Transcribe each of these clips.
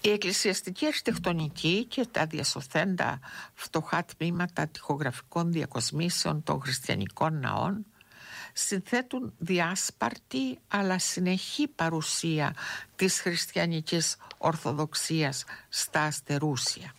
Η εκκλησιαστική αρχιτεκτονική και τα διασωθέντα φτωχά τμήματα τοιχογραφικών διακοσμήσεων των χριστιανικών ναών συνθέτουν διάσπαρτη αλλά συνεχή παρουσία της χριστιανικής ορθοδοξίας στα αστερούσια.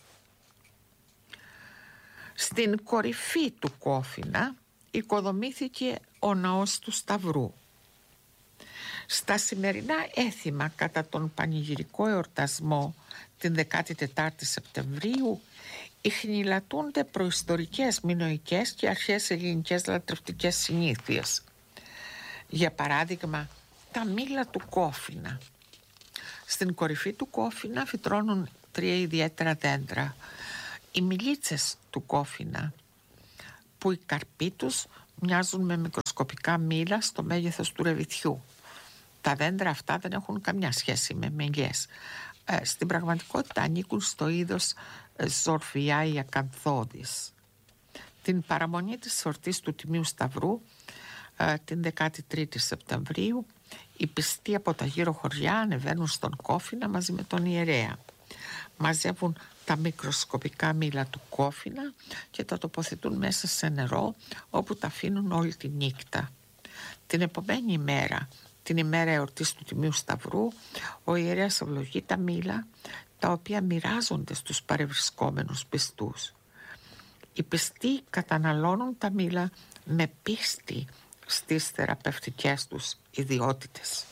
Στην κορυφή του Κόφινα οικοδομήθηκε ο ναός του Σταυρού. Στα σημερινά έθιμα κατά τον πανηγυρικό εορτασμό την 14η Σεπτεμβρίου ιχνηλατούνται προϊστορικές μινωικές και αρχαίες ελληνικές λατρευτικές συνήθειες. Για παράδειγμα, τα μήλα του Κόφινα. Στην κορυφή του Κόφινα φυτρώνουν 3 ιδιαίτερα δέντρα. Οι μιλίτσες του Κόφινα, που οι καρποί τους μοιάζουν με μικροσκοπικά μήλα στο μέγεθος του ρεβιθιού. Τα δέντρα αυτά δεν έχουν καμιά σχέση με μελιές. Στην πραγματικότητα ανήκουν στο είδος Ζορφιά ή ακανθώδης. Την παραμονή της εορτής του Τιμίου Σταυρού, την 13η Σεπτεμβρίου, οι πιστοί από τα γύρω χωριά ανεβαίνουν στον Κόφινα μαζί με τον ιερέα. Μαζεύουν τα μικροσκοπικά μήλα του Κόφινα και τα τοποθετούν μέσα σε νερό, όπου τα αφήνουν όλη τη νύχτα. Την επομένη ημέρα, την ημέρα εορτής του Τιμίου Σταυρού, ο ιερέας ευλογεί τα μήλα, τα οποία μοιράζονται στους παρευρισκόμενους πιστούς. Οι πιστοί καταναλώνουν τα μήλα με πίστη στις θεραπευτικές τους ιδιότητες.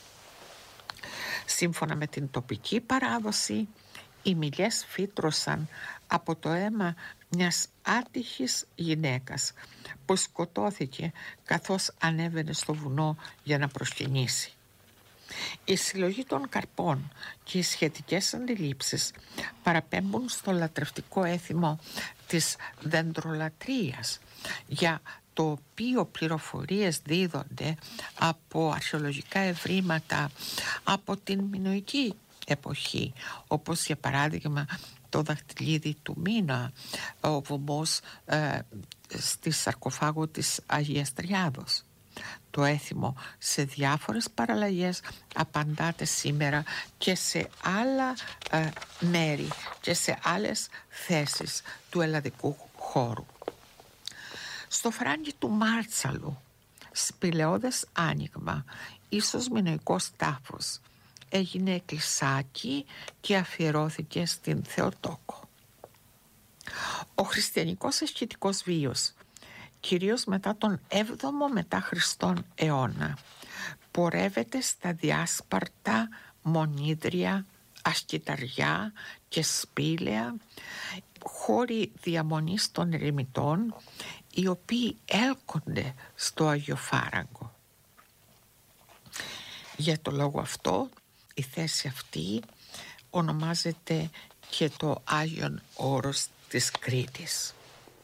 Σύμφωνα με την τοπική παράδοση, οι μυλιές φύτρωσαν από το αίμα μιας άτυχης γυναίκας που σκοτώθηκε καθώς ανέβαινε στο βουνό για να προσκυνήσει. Η συλλογή των καρπών και οι σχετικές αντιλήψεις παραπέμπουν στο λατρευτικό έθιμο της δεντρολατρείας, για το οποίο πληροφορίες δίδονται από αρχαιολογικά ευρήματα από την μινωική εποχή, όπως για παράδειγμα το δαχτυλίδι του Μίνα, ο βωμός στη σαρκοφάγο της Αγίας Τριάδος. Το έθιμο σε διάφορες παραλλαγές απαντάται σήμερα και σε άλλα μέρη και σε άλλες θέσεις του ελλαδικού χώρου. Στο φράγγι του Μάρτσαλου, σπηλαιώδες άνοιγμα, ίσως μινωικός τάφος, έγινε εκκλησάκι και αφιερώθηκε στην Θεοτόκο. Ο χριστιανικός ασκητικός βίος, κυρίως μετά τον 7ο μετά Χριστόν αιώνα, πορεύεται στα διάσπαρτα μονίδρια, ασκηταριά και σπήλαια, χώροι διαμονής των ερημιτών, οι οποίοι έλκονται στο Αγιοφάραγκο. Για το λόγο αυτό, η θέση αυτή ονομάζεται και το Άγιον Όρος της Κρήτης.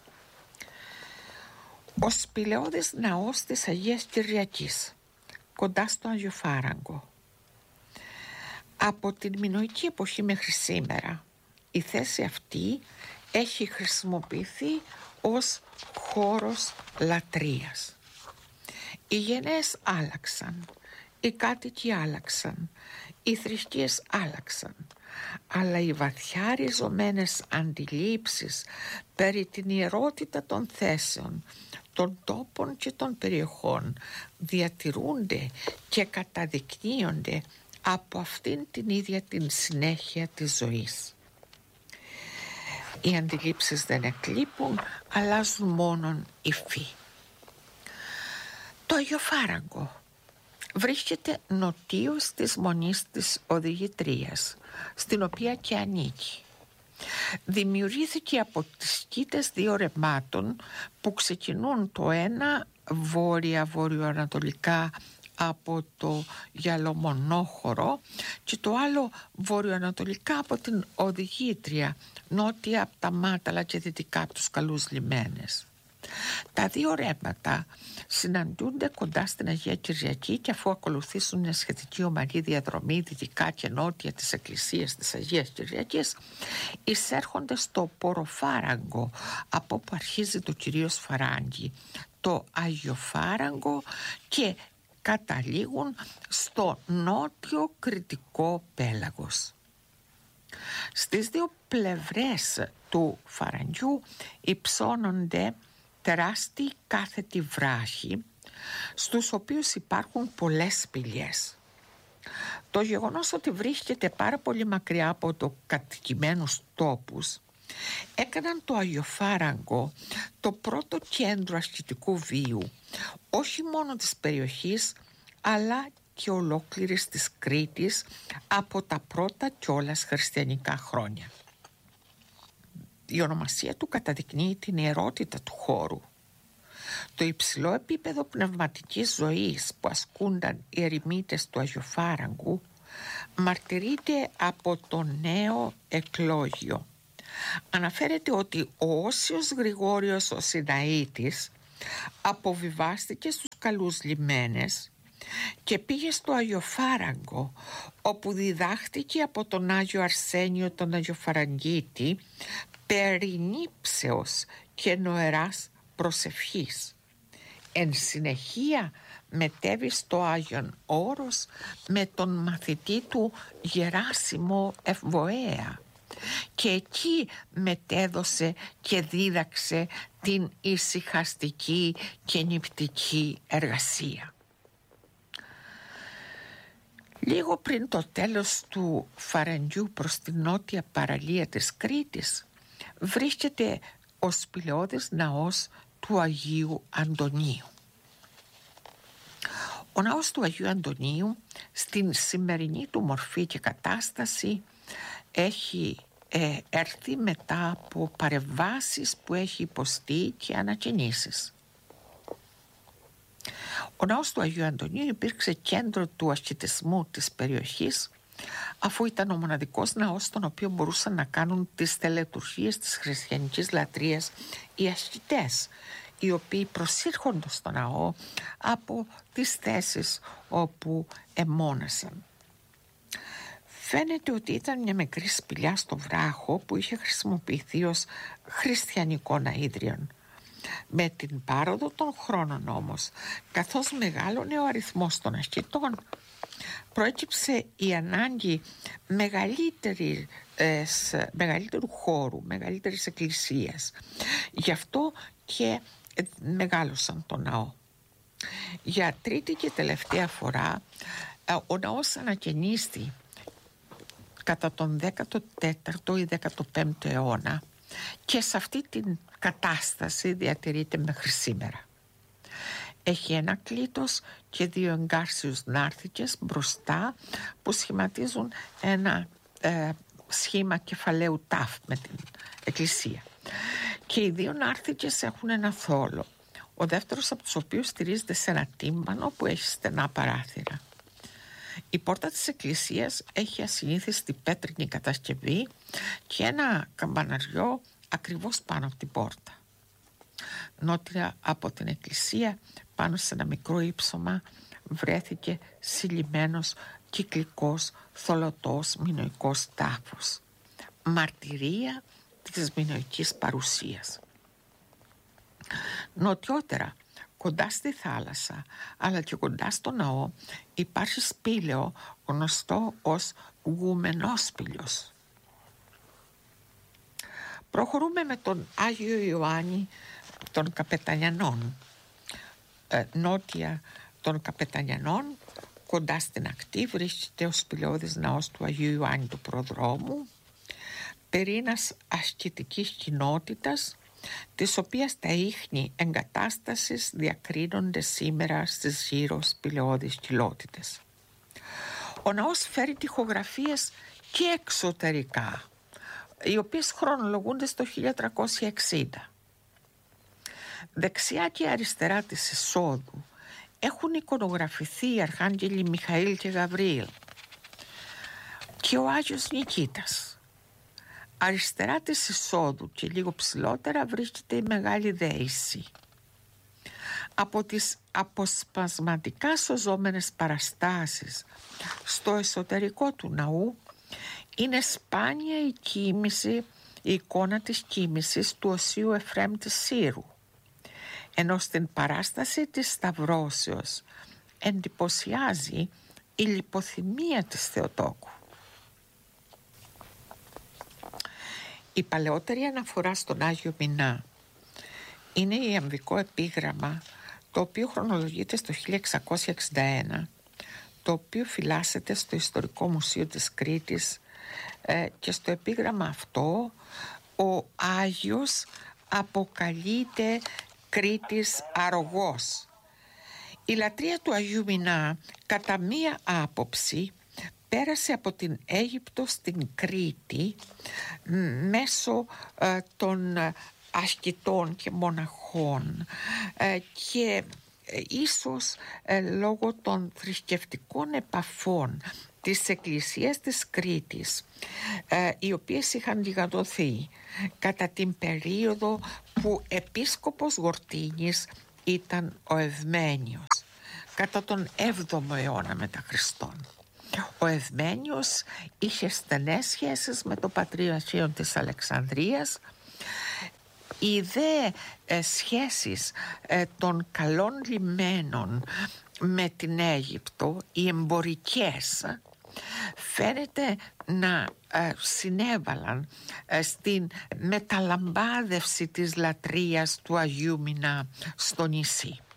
Ο σπηλαιώδης ναός της Αγίας Κυριακής, κοντά στο Αγιοφάραγκο. Από την μινωική εποχή μέχρι σήμερα, η θέση αυτή έχει χρησιμοποιηθεί ως χώρος λατρείας. Οι γενναίες άλλαξαν, οι κάτοικοι άλλαξαν, οι θρησκείες άλλαξαν, αλλά οι βαθιά ριζωμένες αντιλήψεις περί την ιερότητα των θέσεων, των τόπων και των περιοχών διατηρούνται και καταδεικνύονται από αυτήν την ίδια την συνέχεια της ζωής. Οι αντιλήψεις δεν εκλείπουν, αλλάζουν μόνον υφή. Το Αγιοφάραγκο βρίσκεται νοτίως της Μονής της Οδηγητρίας, στην οποία και ανήκει. Δημιουργήθηκε από τις σκήτες 2 ρεμάτων που ξεκινούν το ένα βόρεια-βορειοανατολικά από το Γιαλομονόχωρο και το άλλο βορειοανατολικά από την Οδηγήτρια, νότια από τα Μάταλα και δυτικά από τους καλούς λιμένες. Τα 2 ρέματα συναντούνται κοντά στην Αγία Κυριακή και αφού ακολουθήσουν μια σχετική ομαλή διαδρομή δυτικά και νότια της εκκλησίας της Αγίας Κυριακής, εισέρχονται στο Ποροφάραγκο, από όπου αρχίζει το κυρίως φαράγγι, το Αγιοφάραγκο, και καταλήγουν στο νότιο κρητικό πέλαγος. Στις δύο πλευρές του φαραγγιού υψώνονται τεράστιοι κάθετοι βράχοι, στους οποίους υπάρχουν πολλές σπηλιές. Το γεγονός ότι βρίσκεται πάρα πολύ μακριά από το κατοικημένους τόπους έκαναν το Αγιοφάραγκο το πρώτο κέντρο ασκητικού βίου, όχι μόνο της περιοχής, αλλά και ολόκληρης της Κρήτης από τα πρώτα κιόλας χριστιανικά χρόνια. Η ονομασία του καταδεικνύει την ιερότητα του χώρου. Το υψηλό επίπεδο πνευματικής ζωής που ασκούνταν οι ερημίτες του Αγιοφάραγκου μαρτυρείται από το νέο εκλόγιο. Αναφέρεται ότι ο Όσιος Γρηγόριος ο Σιναήτης αποβιβάστηκε στους καλούς λιμένες και πήγε στο Αγιοφάραγκο, όπου διδάχτηκε από τον Άγιο Αρσένιο τον Αγιοφαραγγίτη περί νύψεως και νοεράς προσευχής. Εν συνεχεία μετέβη στο Άγιον Όρος με τον μαθητή του Γεράσιμο Ευβοέα και εκεί μετέδωσε και δίδαξε την ησυχαστική και νηπτική εργασία. Λίγο πριν το τέλος του φαραγγιού προς την νότια παραλία της Κρήτης βρίσκεται ο σπηλαιώδης ναός του Αγίου Αντωνίου. Ο ναός του Αγίου Αντωνίου στην σημερινή του μορφή και κατάσταση έχει έρθει μετά από παρεμβάσεις που έχει υποστεί και ανακαινήσεις. Ο ναός του Αγίου Αντωνίου υπήρξε κέντρο του ασκητισμού της περιοχής, αφού ήταν ο μοναδικός ναός στον οποίο μπορούσαν να κάνουν τις τελετουργίες της χριστιανικής λατρείας οι ασκητές, οι οποίοι προσήρχονται στο ναό από τις θέσεις όπου εμώνασαν. Φαίνεται ότι ήταν μια μικρή σπηλιά στο βράχο που είχε χρησιμοποιηθεί ως χριστιανικό ναΐδριον. Με την πάροδο των χρόνων όμως, καθώς μεγάλωνε ο αριθμός των ασκητών, προέκυψε η ανάγκη μεγαλύτερου χώρου, μεγαλύτερης εκκλησίας. Γι' αυτό και μεγάλωσαν το ναό. Για τρίτη και τελευταία φορά ο ναός ανακαινίστη κατά τον 14ο ή 15ο αιώνα και σε αυτή την κατάσταση διατηρείται μέχρι σήμερα. Έχει ένα κλίτος και δύο εγκάρσιους νάρθηκες μπροστά που σχηματίζουν ένα σχήμα κεφαλαίου τάφ με την εκκλησία. Και οι δύο νάρθηκες έχουν ένα θόλο, ο δεύτερος από τους οποίους στηρίζεται σε ένα τύμπανο που έχει στενά παράθυρα. Η πόρτα της εκκλησίας έχει ασυνήθιστη πέτρινη κατασκευή και ένα καμπαναριό ακριβώς πάνω από την πόρτα. Νότια από την εκκλησία, πάνω σε ένα μικρό ύψωμα, βρέθηκε συλλημμένος κυκλικός θολωτός μινωικός τάφος, μαρτυρία της μινωικής παρουσίας. Νοτιότερα, κοντά στη θάλασσα αλλά και κοντά στο ναό, υπάρχει σπήλαιο γνωστό ως Γουμενόσπηλιος. Προχωρούμε με τον Άγιο Ιωάννη των Καπετανιανών. Νότια των Καπετανιανών, κοντά στην ακτή, βρίσκεται ο σπηλαιώδης ναός του Αγίου Ιωάννη του Προδρόμου, περίνας ασκητικής κοινότητας, της οποίας τα ίχνη εγκατάστασης διακρίνονται σήμερα στις γύρω σπηλαιώδεις κοιλότητες. Ο ναός φέρει τοιχογραφίες και εξωτερικά, οι οποίες χρονολογούνται στο 1360. Δεξιά και αριστερά της εισόδου έχουν εικονογραφηθεί οι Αρχάγγελοι Μιχαήλ και Γαβριήλ και ο Άγιος Νικήτας. Αριστερά της εισόδου και λίγο ψηλότερα βρίσκεται η Μεγάλη Δέηση. Από τις αποσπασματικά σωζόμενες παραστάσεις στο εσωτερικό του ναού είναι σπάνια η εικόνα της κοίμησης του Οσίου Εφραίμ της Σύρου, ενώ στην παράσταση της Σταυρώσεως εντυπωσιάζει η λιποθυμία της Θεοτόκου. Η παλαιότερη αναφορά στον Άγιο Μινά είναι η ιαμβικό επίγραμμα, το οποίο χρονολογείται στο 1661, το οποίο φυλάσσεται στο Ιστορικό Μουσείο της Κρήτης, και στο επίγραμμα αυτό ο Άγιος αποκαλείται Κρήτης Αρρωγός. Η λατρεία του Αγίου Μινά κατά μία άποψη πέρασε από την Αίγυπτο στην Κρήτη μέσω των ασκητών και μοναχών και ίσως λόγω των θρησκευτικών επαφών της Εκκλησίας της Κρήτης, οι οποίες είχαν γιγαντωθεί κατά την περίοδο που επίσκοπος Γορτίνης ήταν ο Ευμένιος, κατά τον 7ο αιώνα μετά Χριστόν. Ο Ευμένιος είχε στενές σχέσεις με το Πατριαρχείο της Αλεξανδρίας. Οι δε σχέσεις των καλών λιμένων με την Αίγυπτο, οι εμπορικές, φαίνεται να συνέβαλαν στην μεταλαμπάδευση της λατρείας του Αγίου Μινά στο νησί.